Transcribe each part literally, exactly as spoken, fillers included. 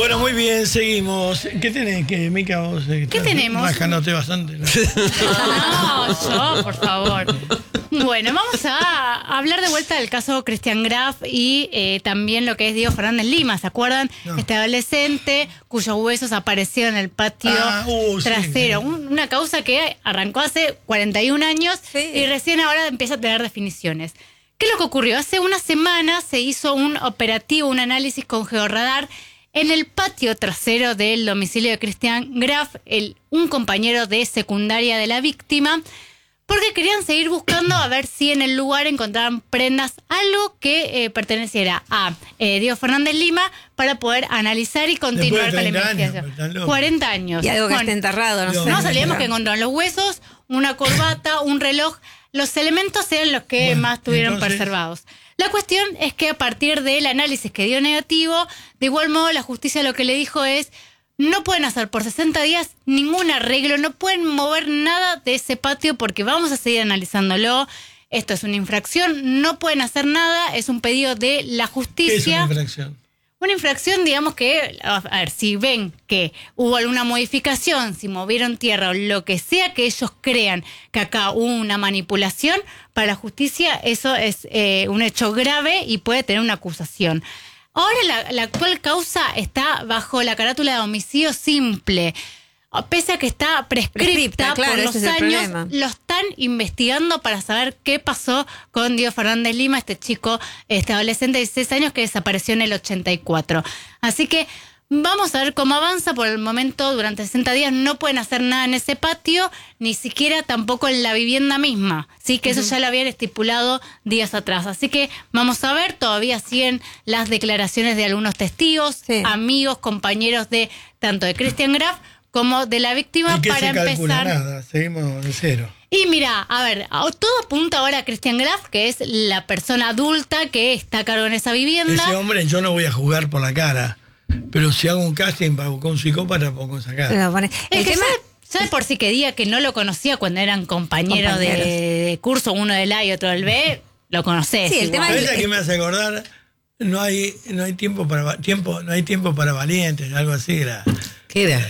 Bueno, muy bien, seguimos. ¿Qué tenés, que Mica? Vos, eh, ¿Qué tenemos? Bajándote bastante, ¿no? No, yo, por favor. Bueno, vamos a hablar de vuelta del caso Cristian Graf y eh, también lo que es Diego Fernández Lima. ¿Se acuerdan? No. Este adolescente cuyos huesos aparecieron en el patio ah, uh, trasero. Sí. Un, una causa que arrancó hace cuarenta y un años sí. y recién ahora empieza a tener definiciones. ¿Qué es lo que ocurrió? Hace una semana se hizo un operativo, un análisis con georradar en el patio trasero del domicilio de Cristian Graf, el, un compañero de secundaria de la víctima, porque querían seguir buscando a ver si en el lugar encontraban prendas, algo que eh, perteneciera a eh, Diego Fernández Lima, para poder analizar y continuar con la investigación. Años, cuarenta años. Y algo que Juan, esté enterrado, no sé. No sabíamos que encontraron los huesos, una corbata, un reloj. Los elementos eran los que bueno, más estuvieron entonces... preservados. La cuestión es que a partir del análisis que dio negativo, de igual modo la justicia lo que le dijo es: no pueden hacer por sesenta días ningún arreglo, no pueden mover nada de ese patio porque vamos a seguir analizándolo. Esto es una infracción, no pueden hacer nada, es un pedido de la justicia. ¿Qué es una infracción? Una infracción, digamos que, a ver, si ven que hubo alguna modificación, si movieron tierra o lo que sea que ellos crean que acá hubo una manipulación, para la justicia eso es eh, un hecho grave y puede tener una acusación. Ahora la, la actual causa está bajo la carátula de homicidio simple. Pese a que está prescripta, prescripta claro, por los años, lo están investigando para saber qué pasó con Diego Fernández Lima, este chico, este adolescente de dieciséis años que desapareció en el ochenta y cuatro. Así que vamos a ver cómo avanza. Por el momento, durante sesenta días no pueden hacer nada en ese patio, ni siquiera tampoco en la vivienda misma. Sí, que uh-huh. eso ya lo habían estipulado días atrás. Así que vamos a ver, todavía siguen las declaraciones de algunos testigos, sí. amigos, compañeros de tanto de Cristian Graf como de la víctima. ¿Y qué para se empezar. Calcula? Nada, seguimos de cero. Y mira, a ver, todo apunta ahora a Cristian Graf, que es la persona adulta que está a cargo en esa vivienda. Ese hombre, yo no voy a jugar por la cara, pero si hago un casting para buscar un psicópata, pongo esa cara. El, el que tema... ya de por sí que diga que no lo conocía cuando eran compañeros de, de curso, uno del A y otro del B, lo conocés. Sí, el tema es que me hace acordar, no hay, no hay tiempo para tiempo, no hay tiempo para valientes, algo así era. ¿Qué era?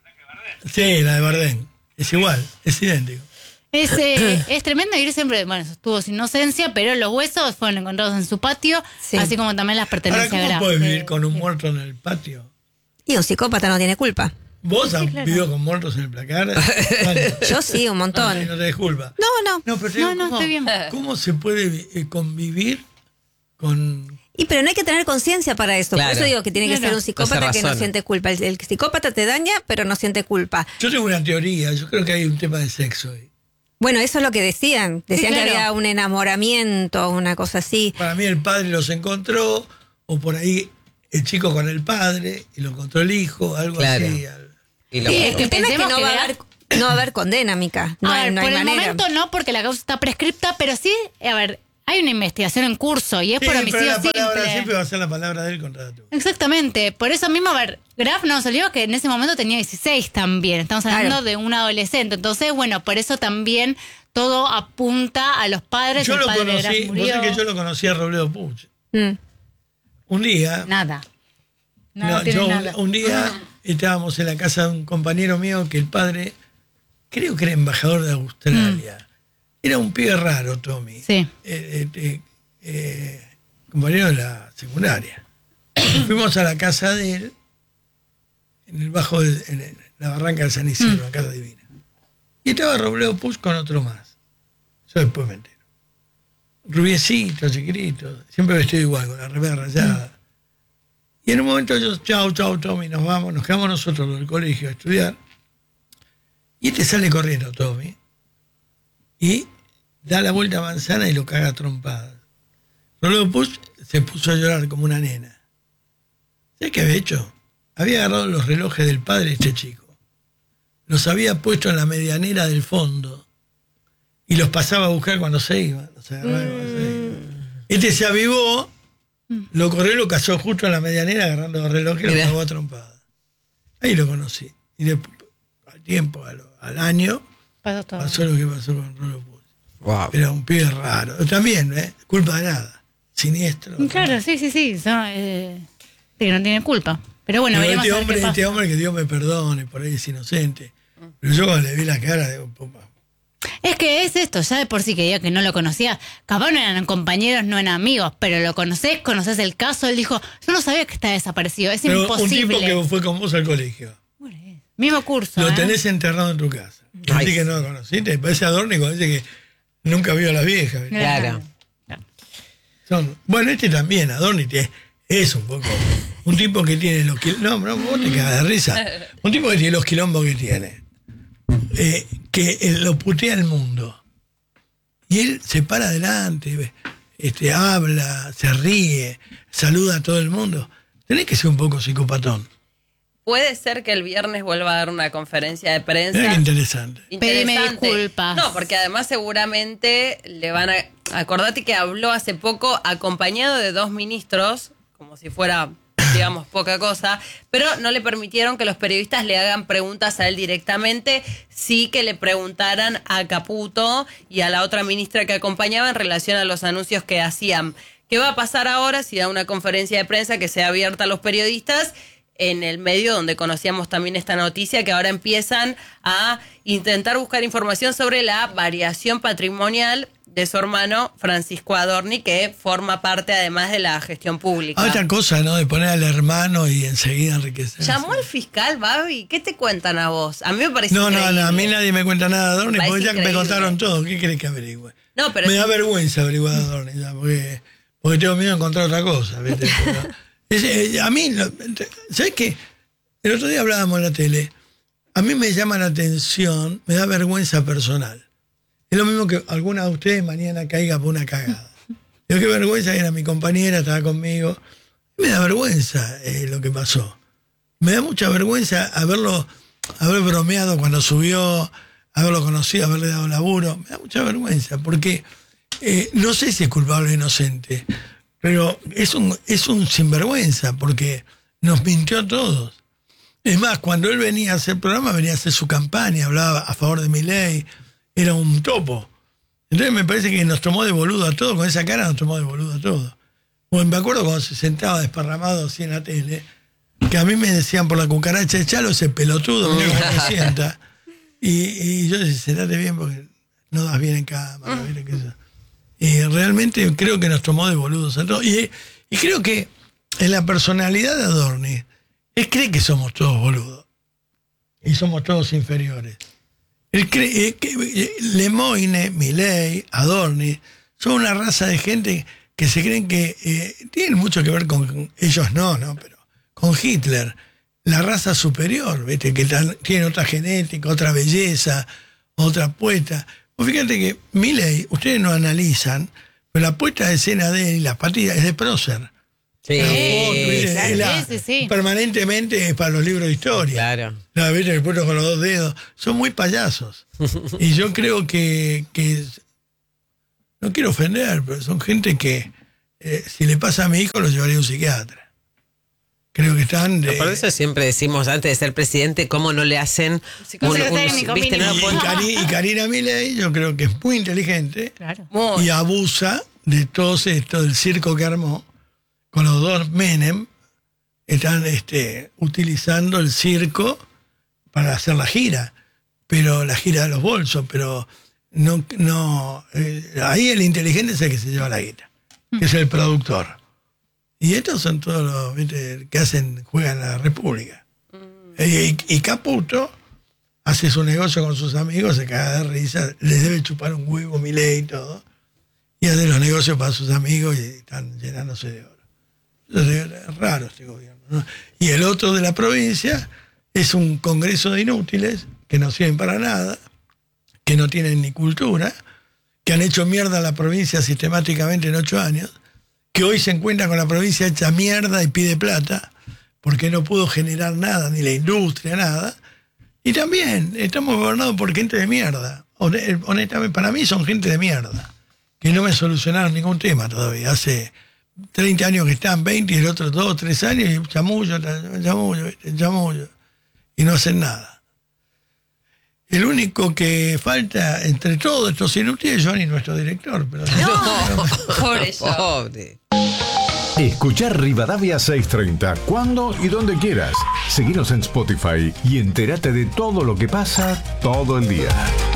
Sí, la de Bardem. Es igual, es idéntico. Es, eh, es tremendo ir siempre, bueno, sostuvo su inocencia, pero los huesos fueron encontrados en su patio, sí. así como también las pertenencias graves. ¿Cómo puedes vivir con un sí. muerto en el patio? Y un psicópata no tiene culpa. ¿Vos sí, has claro. vivido con muertos en el placar? Bueno, yo sí, un montón. No, no te des culpa. No, no. No, pero no, digo, no ¿cómo, estoy bien. ¿Cómo se puede eh, convivir con...? Y pero no hay que tener conciencia para esto. Claro. Por eso digo que tiene que claro. ser un psicópata que no siente culpa. El, el psicópata te daña, pero no siente culpa. Yo tengo una teoría. Yo creo que hay un tema de sexo ahí. Bueno, eso es lo que decían. Decían sí, claro. que había un enamoramiento, una cosa así. Para mí el padre los encontró, o por ahí el chico con el padre, y lo encontró el hijo, algo claro. así. Y lo sí, es que el tema es que no, que va a haber, no va a haber condena, Mica. No, a hay, ver, no por hay el manera. momento no, porque la causa está prescripta, pero sí, a ver, hay una investigación en curso y es sí, por homicidio pero la simple. palabra siempre va a ser la palabra de él contra la tuya. Exactamente, por eso mismo, a ver, Graf no se olvidó que en ese momento tenía dieciséis también, estamos hablando claro. de un adolescente, entonces, bueno, por eso también todo apunta a los padres. Yo el lo padre conocí, de Graf murió. vos sabés que yo lo conocí a Robledo Puch. Mm. Un día... Nada. No, no, no yo nada. Un, un día estábamos en la casa de un compañero mío que el padre, creo que era embajador de Australia. Mm. Era un pibe raro, Tommy. Sí. Eh, eh, eh, compañero de la secundaria. Fuimos a la casa de él, en el bajo de en la barranca de San Isidro, mm. una casa divina. Y estaba Robledo Puch con otro más. Yo después me entero. Rubiecito, chiquitito, siempre vestido igual, con la remera rayada. Mm. Y en un momento yo, chau, chau, Tommy, nos vamos, nos quedamos nosotros del colegio a estudiar. Y este sale corriendo, Tommy, y da la vuelta a manzana y lo caga a trompadas. Robledo Puch se puso a llorar como una nena. ¿Sabes qué había hecho? Había agarrado los relojes del padre de este chico. Los había puesto en la medianera del fondo y los pasaba a buscar cuando se iba. Los agarraba mm. cuando se iba. Este se avivó, lo corrió y lo cazó justo en la medianera agarrando los relojes y lo cagó a trompadas. Ahí lo conocí. Y después, al tiempo, al, al año, pasó, todo. pasó lo que pasó con Robledo Puch. Wow. Era un pibe raro. También, ¿eh? Culpa de nada. Siniestro. Claro, sí, sí, sí. So, eh, que no tiene culpa. Pero bueno, pero veremos este a ver hombre, qué pasa. este hombre que Dios me perdone, por ahí es inocente. Pero yo cuando le vi la cara, digo, pum, Es que es esto, ya de por sí que diga que no lo conocía. Capaz no eran compañeros, no eran amigos, pero lo conocés, conocés el caso. Él dijo, yo no sabía que está desaparecido, es pero imposible. un tipo que fue con vos al colegio. Mismo curso. Lo ¿eh? tenés enterrado en tu casa. Ay. Así que no lo conociste. Parece Adórnico, dice que nunca vio a las viejas. ¿viste? Claro. Son, bueno, este también, Adorni, es un poco. Un tipo que tiene los quilombos. No, no, vos te cagas de risa. Un tipo que tiene los quilombos que tiene. Eh, que eh, lo putea el mundo. Y él se para adelante, este, habla, se ríe, saluda a todo el mundo. Tenés que ser un poco psicopatón. Puede ser que el viernes vuelva a dar una conferencia de prensa. Mirá qué interesante. Pedime disculpas. No, porque además seguramente le van a... Acordate que habló hace poco acompañado de dos ministros, como si fuera, digamos, poca cosa, pero no le permitieron que los periodistas le hagan preguntas a él directamente, sí que le preguntaran a Caputo y a la otra ministra que acompañaba en relación a los anuncios que hacían. ¿Qué va a pasar ahora si da una conferencia de prensa que sea abierta a los periodistas? En el medio donde conocíamos también esta noticia, que ahora empiezan a intentar buscar información sobre la variación patrimonial de su hermano Francisco Adorni, que forma parte además de la gestión pública. Otra cosa, ¿no? De poner al hermano y enseguida enriquecer. ¿Llamó al fiscal, Babi? ¿Qué te cuentan a vos? A mí me parece No, no, increíble. no, a mí nadie me cuenta nada de Adorni, Parece porque ya que me increíble. contaron todo. ¿Qué querés que averigüe? No, pero me da sí. vergüenza averiguar a Adorni, ya, porque, porque tengo miedo de encontrar otra cosa. ¿viste? Pero, es, eh, a mí, lo- ¿sabes qué? El otro día hablábamos en la tele. A mí me llama la atención, me da vergüenza personal. Es lo mismo que alguna de ustedes mañana caiga por una cagada. Digo, qué vergüenza, era mi compañera, estaba conmigo. Me da vergüenza eh, lo que pasó. Me da mucha vergüenza haberlo, haber bromeado cuando subió, haberlo conocido, haberle dado laburo. Me da mucha vergüenza, porque eh, no sé si es culpable o inocente, pero es un, es un sinvergüenza, porque nos mintió a todos. Es más, cuando él venía a hacer programa, venía a hacer su campaña, hablaba a favor de Milei, era un topo. Entonces me parece que nos tomó de boludo a todos, con esa cara nos tomó de boludo a todos. Bueno, me acuerdo cuando se sentaba desparramado así en la tele, que a mí me decían por la cucaracha, echalo ese pelotudo, mira cómo se sienta. Y, y yo decía, sentate bien porque no das bien en cámara, ¿viste? Que eso. Y realmente creo que nos tomó de boludos a todos. Y, y creo que en la personalidad de Adorni, él cree que somos todos boludos. Y somos todos inferiores. Él cree que eh, Lemoyne, Milei, Adorni, son una raza de gente que se creen que eh, tienen mucho que ver con ellos, no, no, pero con Hitler, la raza superior, ¿viste? Que tal, tiene otra genética, otra belleza, otra puesta. Pues fíjate que Milei, ustedes no analizan, pero la puesta de escena de él y las patillas es de Prócer. Sí, La foto, ¿viste? claro, Es la- sí, sí, sí. Permanentemente es para los libros de historia. claro. No, viste, el puesto con los dos dedos. Son muy payasos. Y yo creo que, que no quiero ofender, pero son gente que eh, si le pasa a mi hijo lo llevaría a un psiquiatra. Creo que están de... Por eso siempre decimos, antes de ser presidente, cómo no le hacen Psicólogo técnico, ¿viste? No y, lo ponen- y Cari- y Karina Milei, yo creo que es muy inteligente Claro. Muy. y abusa de todo esto del circo que armó con los dos Menem. Están este, utilizando el circo para hacer la gira, pero la gira de los bolsos, pero no, no eh, ahí el inteligente es el que se lleva la guita, que es el productor. Y estos son todos los, ¿viste? Que hacen, juegan a la República. Y, y Caputo hace su negocio con sus amigos, se caga de risa, les debe chupar un huevo Milei y todo, y hace los negocios para sus amigos y están llenándose de oro. Entonces, es raro este gobierno, ¿no? Y el otro de la provincia es un congreso de inútiles que no sirven para nada, que no tienen ni cultura, que han hecho mierda a la provincia sistemáticamente en ocho años, que hoy se encuentra con la provincia hecha mierda y pide plata, porque no pudo generar nada, ni la industria, nada. Y también estamos gobernados por gente de mierda. Honestamente, para mí son gente de mierda, que no me solucionaron ningún tema todavía. Hace treinta años que están, veinte, y el otro dos, tres años, y chamullo, chamullo, chamullo, y no hacen nada. El único que falta entre todos estos inútiles es Johnny, nuestro director. Pero no, pobre yo. Pobre. Escuchar Rivadavia seiscientos treinta cuando y donde quieras. Seguinos en Spotify y entérate de todo lo que pasa todo el día.